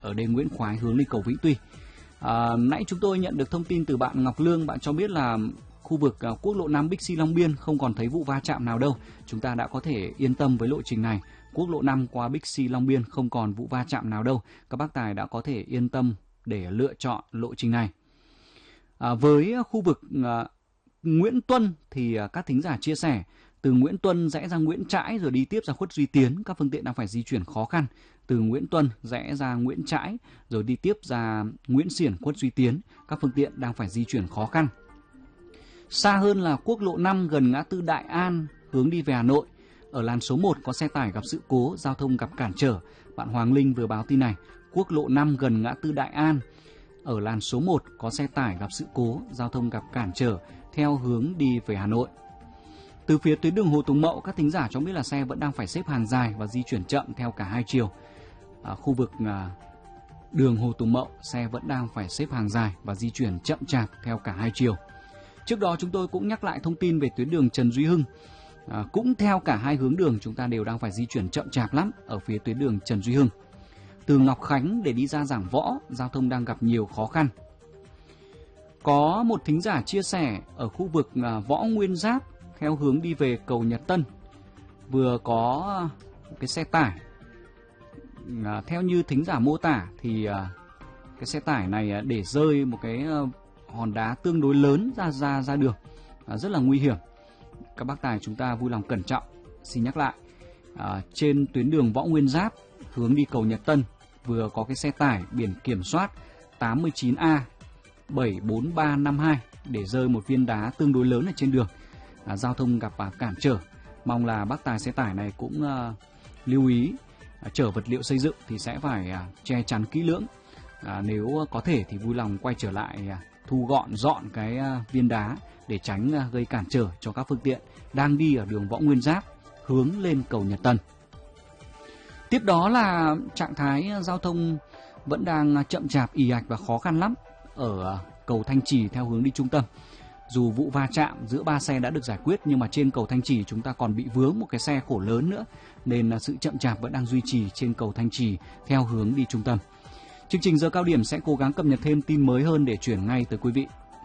ở đền Nguyễn Khoái hướng đi cầu Vĩnh Tuy. Nãy chúng tôi nhận được thông tin từ bạn Ngọc Lương, bạn cho biết là khu vực quốc lộ 5 Bixi Long Biên không còn thấy vụ va chạm nào đâu. Chúng ta đã có thể yên tâm với lộ trình này. Quốc lộ 5 qua Bixi Long Biên không còn vụ va chạm nào đâu. Các bác tài đã có thể yên tâm để lựa chọn lộ trình này. Với khu vực Nguyễn Tuân thì các thính giả chia sẻ từ Nguyễn Tuân rẽ ra Nguyễn Trãi rồi đi tiếp ra Khuất Duy Tiến, các phương tiện đang phải di chuyển khó khăn. Từ Nguyễn Tuân rẽ ra Nguyễn Trãi rồi đi tiếp ra Nguyễn Xiển, Khuất Duy Tiến, các phương tiện đang phải di chuyển khó khăn. Xa hơn là quốc lộ 5 gần ngã tư Đại An hướng đi về Hà Nội. Ở làn số 1 có xe tải gặp sự cố, giao thông gặp cản trở. Bạn Hoàng Linh vừa báo tin này. Quốc lộ 5 gần ngã tư Đại An. Ở làn số 1 có xe tải gặp sự cố, giao thông gặp cản trở theo hướng đi về Hà Nội. Từ phía tuyến đường Hồ Tùng Mậu, các thính giả cho biết là xe vẫn đang phải xếp hàng dài và di chuyển chậm theo cả hai chiều. Khu vực đường Hồ Tùng Mậu, xe vẫn đang phải xếp hàng dài và di chuyển chậm chạp theo cả hai chiều. Trước đó chúng tôi cũng nhắc lại thông tin về tuyến đường Trần Duy Hưng. Cũng theo cả hai hướng đường chúng ta đều đang phải di chuyển chậm chạp lắm ở phía tuyến đường Trần Duy Hưng. Từ Ngọc Khánh để đi ra Giảng Võ, giao thông đang gặp nhiều khó khăn. Có một thính giả chia sẻ ở khu vực Võ Nguyên Giáp theo hướng đi về cầu Nhật Tân. Vừa có một cái xe tải. Theo như thính giả mô tả thì cái xe tải này để rơi một cái hòn đá tương đối lớn ra đường, rất là nguy hiểm. Các bác tài chúng ta vui lòng cẩn trọng. Xin nhắc lại, trên tuyến đường Võ Nguyên Giáp hướng đi cầu Nhật Tân vừa có cái xe tải biển kiểm soát 89A 74352 để rơi một viên đá tương đối lớn ở trên đường. Giao thông gặp cản trở. Mong là bác tài xe tải này cũng lưu ý chở vật liệu xây dựng thì sẽ phải che chắn kỹ lưỡng. Nếu có thể thì vui lòng quay trở lại thu gọn dọn cái viên đá để tránh gây cản trở cho các phương tiện đang đi ở đường Võ Nguyên Giáp hướng lên cầu Nhật Tân. Tiếp đó là trạng thái giao thông vẫn đang chậm chạp, ì ạch và khó khăn lắm ở cầu Thanh Trì theo hướng đi trung tâm. Dù vụ va chạm giữa 3 xe đã được giải quyết nhưng mà trên cầu Thanh Trì chúng ta còn bị vướng một cái xe khổ lớn nữa, nên sự chậm chạp vẫn đang duy trì trên cầu Thanh Trì theo hướng đi trung tâm. Chương trình Giờ Cao Điểm sẽ cố gắng cập nhật thêm tin mới hơn để chuyển ngay tới quý vị.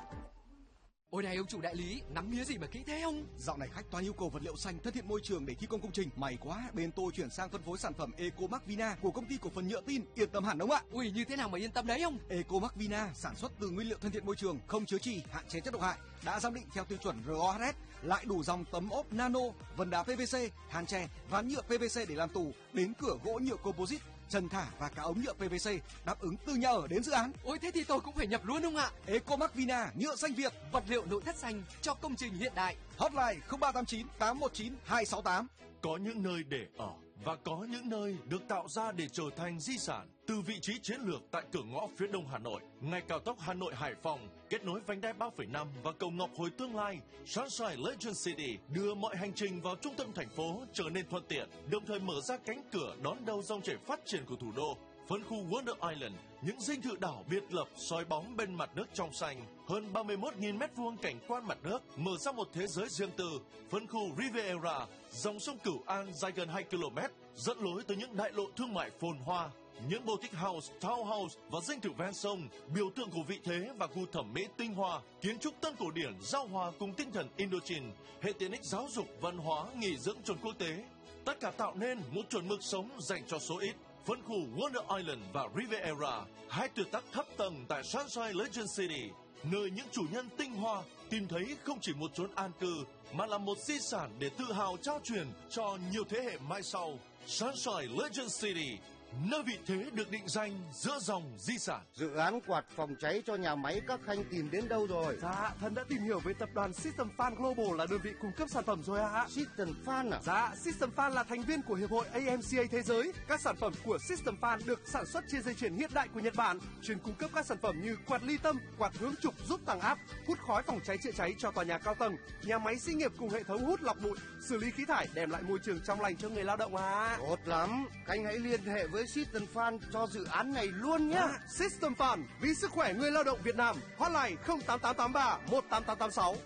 Ôi này ông chủ đại lý, nắm mía gì mà kỹ thế không? Dạo này khách toàn yêu cầu vật liệu xanh thân thiện môi trường để thi công công trình. May quá, bên tôi chuyển sang phân phối sản phẩm Ecomark Vina của công ty cổ phần nhựa tin, yên tâm hẳn ông ạ. Ui, như thế nào mà yên tâm đấy ông? Ecomark Vina sản xuất từ nguyên liệu thân thiện môi trường, không chứa chì, hạn chế chất độc hại, đã giám định theo tiêu chuẩn RoHS, lại đủ dòng tấm ốp nano, vân đá PVC, hàn tre, ván nhựa PVC để làm tủ, đến cửa gỗ nhựa composite, trần thả và cả ống nhựa PVC, đáp ứng từ nhà ở đến dự án. Ôi thế thì tôi cũng phải nhập luôn ông ạ. Ecomark Vina, nhựa xanh Việt, vật liệu nội thất xanh cho công trình hiện đại. Hotline 0389 819 268. Có những nơi để ở và có những nơi được tạo ra để trở thành di sản. Từ vị trí chiến lược tại cửa ngõ phía đông Hà Nội, ngay cao tốc Hà Nội Hải Phòng, kết nối vành đai 3,5 và cầu Ngọc Hồi tương lai, Sunshine Legend City đưa mọi hành trình vào trung tâm thành phố trở nên thuận tiện, đồng thời mở ra cánh cửa đón đầu dòng chảy phát triển của thủ đô. Phân khu Wonder Island, những dinh thự đảo biệt lập soi bóng bên mặt nước trong xanh, hơn 31.000 m2 cảnh quan mặt nước, mở ra một thế giới riêng tư. Phân khu Riviera, dòng sông Cửu An dài gần 2 km, dẫn lối tới những đại lộ thương mại phồn hoa, những boutique house, townhouse và dinh thự ven sông, biểu tượng của vị thế và gu thẩm mỹ tinh hoa, kiến trúc tân cổ điển giao hòa cùng tinh thần Indochine, hệ tiện ích giáo dục, văn hóa, nghỉ dưỡng chuẩn quốc tế. Tất cả tạo nên một chuẩn mực sống dành cho số ít. Phân khu Wonder Island và Riviera, hai tuyệt tác thấp tầng tại Sunshine Legend City, nơi những chủ nhân tinh hoa tìm thấy không chỉ một chốn an cư mà là một di sản để tự hào trao truyền cho nhiều thế hệ mai sau. Sunshine Legend City, nơi vị thế được định danh giữa dòng di sản. Dự án quạt phòng cháy cho nhà máy các khanh tìm đến đâu rồi? Dạ, thần đã tìm hiểu với tập đoàn System Fan Global là đơn vị cung cấp sản phẩm rồi ạ. System Fan à? Dạ, System Fan là thành viên của Hiệp hội AMCA Thế giới. Các sản phẩm của System Fan được sản xuất trên dây chuyền hiện đại của Nhật Bản, chuyên cung cấp các sản phẩm như quạt ly tâm, quạt hướng trục giúp tăng áp, hút khói phòng cháy chữa cháy cho tòa nhà cao tầng, nhà máy xí nghiệp cùng hệ thống hút lọc bụi, xử lý khí thải, đem lại môi trường trong lành cho người lao động ạ. Tốt lắm, anh hãy liên hệ với System Fan cho dự án này luôn nhé. System Fan, vì sức khỏe người lao động Việt Nam. Hotline 08883 18886.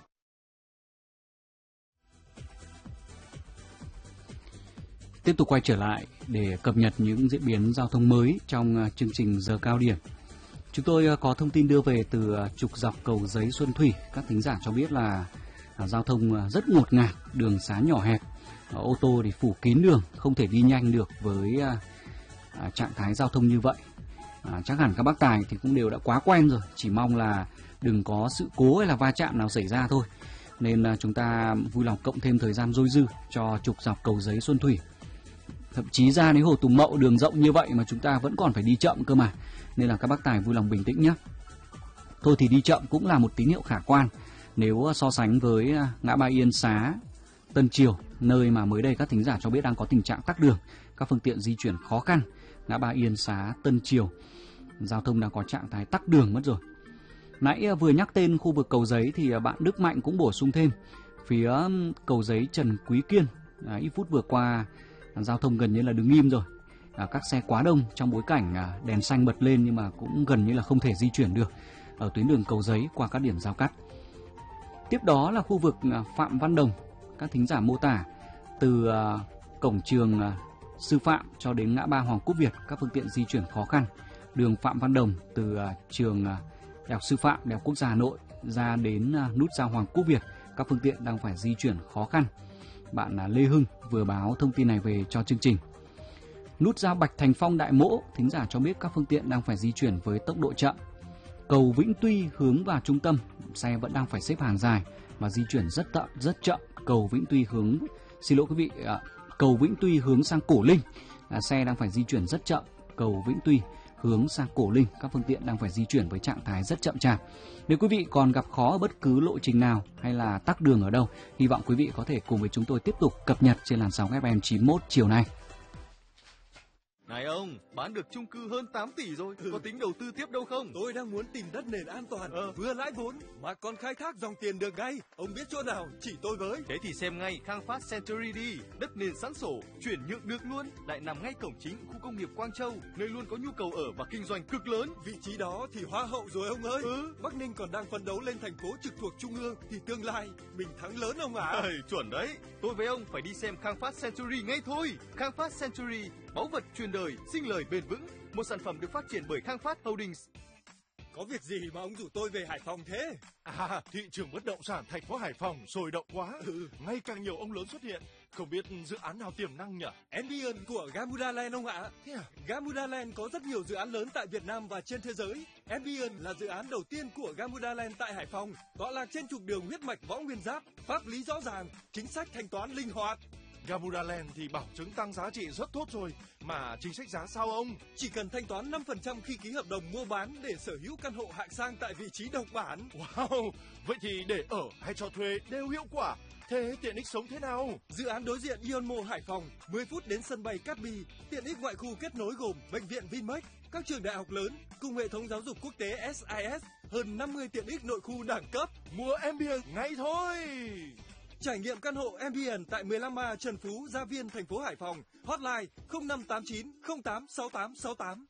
Tiếp tục quay trở lại để cập nhật những diễn biến giao thông mới trong chương trình giờ cao điểm. Chúng tôi có thông tin đưa về từ trục dọc cầu Giấy Xuân Thủy. Các thính giả cho biết là giao thông rất ngột ngạt, đường xá nhỏ hẹp, ô tô thì phủ kín đường, không thể đi nhanh được với trạng thái giao thông như vậy. Chắc hẳn các bác tài thì cũng đều đã quá quen rồi, chỉ mong là đừng có sự cố hay là va chạm nào xảy ra thôi. Nên chúng ta vui lòng cộng thêm thời gian dôi dư cho trục dọc cầu Giấy Xuân Thủy. Thậm chí ra đến Hồ Tùng Mậu đường rộng như vậy mà chúng ta vẫn còn phải đi chậm cơ mà. Nên là các bác tài vui lòng bình tĩnh nhé. Thôi thì đi chậm cũng là một tín hiệu khả quan nếu so sánh với ngã ba Yên Xá, Tân Triều, nơi mà mới đây các thính giả cho biết đang có tình trạng tắc đường, các phương tiện di chuyển khó khăn. Ngã ba Yên Xá, Tân Triều, giao thông đang có trạng thái tắc đường mất rồi. Nãy vừa nhắc tên khu vực cầu Giấy thì bạn Đức Mạnh cũng bổ sung thêm phía cầu Giấy Trần Quý Kiên. Ít phút vừa qua giao thông gần như là đứng im rồi. Các xe quá đông trong bối cảnh đèn xanh bật lên nhưng mà cũng gần như là không thể di chuyển được ở tuyến đường cầu Giấy qua các điểm giao cắt. Tiếp đó là khu vực Phạm Văn Đồng. Các thính giả mô tả từ cổng trường sư phạm cho đến ngã ba Hoàng Quốc Việt, các phương tiện di chuyển khó khăn. Đường Phạm Văn Đồng từ trường Đại học Sư phạm Đại học Quốc gia Hà Nội ra đến nút giao Hoàng Quốc Việt, các phương tiện đang phải di chuyển khó khăn. Bạn Lê Hưng vừa báo thông tin này về cho chương trình. Nút giao Bạch Thành Phong Đại Mỗ, thính giả cho biết các phương tiện đang phải di chuyển với tốc độ chậm. Cầu Vĩnh Tuy hướng vào trung tâm, xe vẫn đang phải xếp hàng dài và di chuyển rất chậm. Cầu Vĩnh Tuy Cầu Vĩnh Tuy hướng sang Cổ Linh, xe đang phải di chuyển rất chậm. Cầu Vĩnh Tuy hướng sang Cổ Linh, các phương tiện đang phải di chuyển với trạng thái rất chậm chạp. Nếu quý vị còn gặp khó ở bất cứ lộ trình nào hay là tắc đường ở đâu, hy vọng quý vị có thể cùng với chúng tôi tiếp tục cập nhật trên làn sóng FM 91 chiều nay. Này ông, bán được chung cư hơn 8 tỷ rồi, có tính đầu tư tiếp đâu không? Tôi đang muốn tìm đất nền an toàn, vừa lãi vốn mà còn khai thác dòng tiền được ngay. Ông biết chỗ nào chỉ tôi với. Thế thì xem ngay Khang Phát Century đi, đất nền sẵn sổ, chuyển nhượng được luôn, lại nằm ngay cổng chính khu công nghiệp Quang Châu, nơi luôn có nhu cầu ở và kinh doanh cực lớn. Vị trí đó thì hoa hậu rồi ông ơi. Bắc Ninh còn đang phấn đấu lên thành phố trực thuộc trung ương thì tương lai mình thắng lớn ông ạ. Chuẩn đấy, tôi với ông phải đi xem Khang Phát Century ngay thôi. Khang Phát Century, báu vật truyền đời, sinh lời bền vững, một sản phẩm được phát triển bởi Khang Phát Holdings. Có việc gì mà ông rủ tôi về Hải Phòng thế? Thị trường bất động sản thành phố Hải Phòng sôi động quá. Ngày càng nhiều ông lớn xuất hiện. Không biết dự án nào tiềm năng nhỉ? Ambience của Gamuda Land ông ạ. Gamuda Land có rất nhiều dự án lớn tại Việt Nam và trên thế giới. Ambience là dự án đầu tiên của Gamuda Land tại Hải Phòng, tọa lạc trên trục đường huyết mạch Võ Nguyên Giáp, pháp lý rõ ràng, chính sách thanh toán linh hoạt. Gamuda Land thì bảo chứng tăng giá trị rất tốt rồi, mà chính sách giá sao ông? Chỉ cần thanh toán 5% khi ký hợp đồng mua bán để sở hữu căn hộ hạng sang tại vị trí độc bản. Wow, vậy thì để ở hay cho thuê đều hiệu quả. Thế tiện ích sống thế nào? Dự án đối diện Ionmo Hải Phòng, 10 phút đến sân bay Cát Bi, tiện ích ngoại khu kết nối gồm bệnh viện Vinmec, các trường đại học lớn cùng hệ thống giáo dục quốc tế SIS, hơn 50 tiện ích nội khu đẳng cấp. Mua Ambience ngay thôi. Trải nghiệm căn hộ Ambience tại 15A Trần Phú, Gia Viên, thành phố Hải Phòng. Hotline 0589 086868.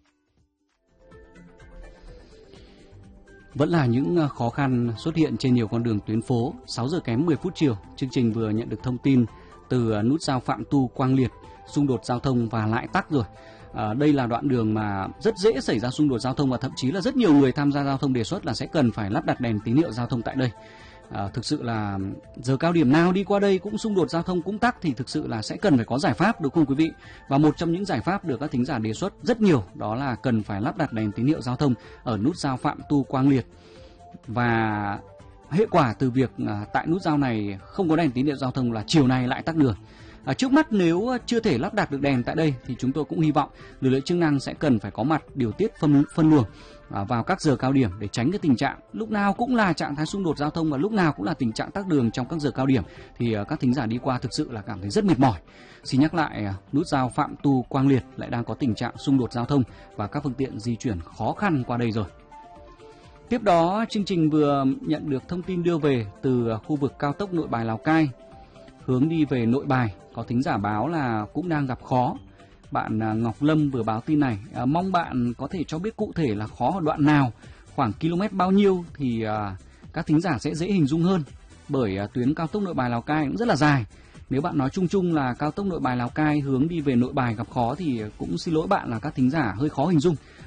Vẫn là những khó khăn xuất hiện trên nhiều con đường tuyến phố. 6 giờ kém 10 phút chiều, chương trình vừa nhận được thông tin từ nút giao Phạm Tu Quang Liệt, xung đột giao thông và lại tắc rồi. Đây là đoạn đường mà rất dễ xảy ra xung đột giao thông và thậm chí là rất nhiều người tham gia giao thông đề xuất là sẽ cần phải lắp đặt đèn tín hiệu giao thông tại đây. Thực sự là giờ cao điểm nào đi qua đây cũng xung đột giao thông cũng tắc thì thực sự là sẽ cần phải có giải pháp, đúng không quý vị? Và một trong những giải pháp được các thính giả đề xuất rất nhiều đó là cần phải lắp đặt đèn tín hiệu giao thông ở nút giao Phạm Tu Quang Liệt. Và hệ quả từ việc tại nút giao này không có đèn tín hiệu giao thông là chiều nay lại tắc đường. Trước mắt nếu chưa thể lắp đặt được đèn tại đây thì chúng tôi cũng hy vọng lực lượng chức năng sẽ cần phải có mặt điều tiết phân luồng vào các giờ cao điểm để tránh cái tình trạng lúc nào cũng là trạng thái xung đột giao thông và lúc nào cũng là tình trạng tắc đường trong các giờ cao điểm thì các thính giả đi qua thực sự là cảm thấy rất mệt mỏi. Xin nhắc lại, nút giao Phạm Tu Quang Liệt lại đang có tình trạng xung đột giao thông và các phương tiện di chuyển khó khăn qua đây rồi. Tiếp đó, chương trình vừa nhận được thông tin đưa về từ khu vực cao tốc Nội Bài Lào Cai, hướng đi về Nội Bài, có thính giả báo là cũng đang gặp khó. Bạn Ngọc Lâm vừa báo tin này, mong bạn có thể cho biết cụ thể là khó ở đoạn nào, khoảng km bao nhiêu thì các thính giả sẽ dễ hình dung hơn, bởi tuyến cao tốc Nội Bài Lào Cai cũng rất là dài. Nếu bạn nói chung chung là cao tốc Nội Bài Lào Cai hướng đi về Nội Bài gặp khó thì cũng xin lỗi bạn là các thính giả hơi khó hình dung.